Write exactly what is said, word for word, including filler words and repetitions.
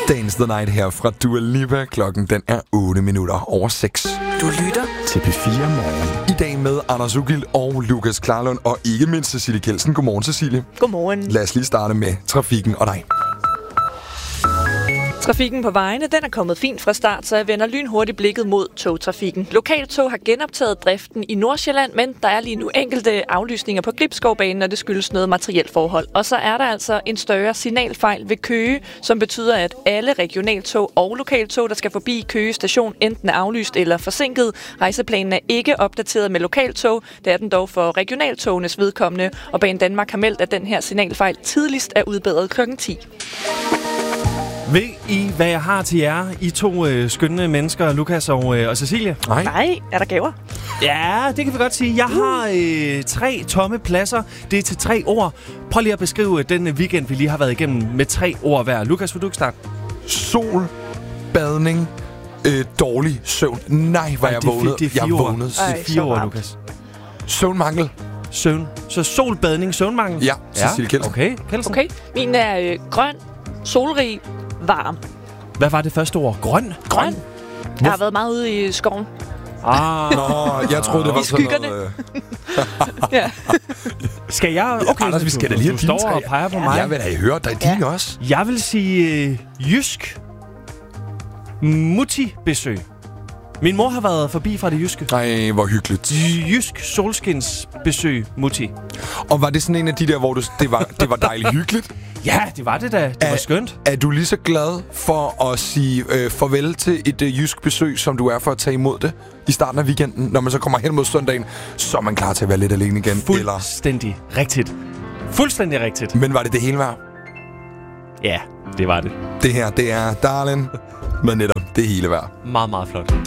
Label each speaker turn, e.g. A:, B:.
A: Dance the Night her fra Dua Lipa. Klokken den er otte minutter over seks.
B: Du lytter
A: til P fire Morgen. I dag med Anders Ugilt og Lukas Klarlund, og ikke mindst Cecilie Kjeldsen. Godmorgen, Cecilie.
C: Godmorgen.
A: Lad os lige starte med trafikken og dig.
C: Trafikken på vejene, den er kommet fint fra start, så jeg vender lynhurtigt blikket mod togtrafikken. Lokaltog har genoptaget driften i Nordsjælland, men der er lige nu enkelte aflysninger på Gribskovbanen, og det skyldes noget materielt forhold. Og så er der altså en større signalfejl ved Køge, som betyder, at alle regionaltog og lokaltog, der skal forbi Køge station, enten er aflyst eller forsinket. Rejseplanen er ikke opdateret med lokaltog, det er den dog for regionaltogenes vedkommende, og Banen Danmark har meldt, at den her signalfejl tidligst er udbedret klokken ti.
D: Ved I, hvad jeg har til jer? I to øh, skønne mennesker, Lukas og, øh, og Cecilie?
A: Nej.
C: Nej, er der gaver?
D: Ja, det kan vi godt sige. Jeg har øh, tre tomme pladser. Det er til tre ord. Prøv lige at beskrive den weekend, vi lige har været igennem med tre ord hver. Lukas, vil du ikke starte?
A: Sol, badning, øh, dårlig søvn. Nej, hvor jeg vågnede.
D: Det er fire
A: jeg
D: ord.
A: vågnede.
C: Ej,
D: Det er fire
C: så
D: ord,
C: varmt.
D: Lukas.
A: Søvnmangel.
D: Søvn. Så sol, badning, søvnmangel?
A: Ja, Cecilie Kjeldsen.
D: Okay, Kjeldsen.
C: Okay, min er øh, grøn, solrig, varm.
D: Hvad var det første ord? Grøn?
C: Grøn. Jeg har været meget ude i skoven.
D: Ah.
A: Nå, jeg troede, det var
C: I
A: sådan
C: skyggerne.
A: noget... Øh...
C: Ja.
D: Skal jeg... Okay,
A: Anders, vi skal da
D: du-
A: lige
D: du
A: have dine
D: står
A: tre.
D: og peger på mig.
A: Jeg vil da høre dig. Din også.
D: Jeg vil sige øh, jysk mutti-besøg. Min mor har været forbi fra det jyske.
A: Nej, hvor hyggeligt.
D: Jysk solskinsbesøg, mutti.
A: Og var det sådan en af de der, hvor du, det, var, det var dejligt hyggeligt?
D: Ja, det var det da. Det
A: Er-
D: var skønt.
A: Er du lige så glad for at sige øh, farvel til et øh, jysk besøg, som du er for at tage imod det i starten af weekenden? Når man så kommer hen mod søndagen, så er man klar til at være lidt alene igen. Eller...
D: Fuldstændig rigtigt. Fuldstændig rigtigt.
A: Men var det det hele værd?
D: Ja, det var det.
A: Det her, det er Darling med netop det hele værd.
D: Meget, meget flot.